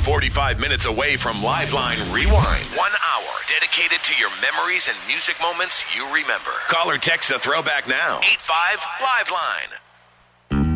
45 minutes away from Liveline Rewind. 1 hour dedicated to your memories and music moments you remember. Call or text a throwback now. 85 Liveline.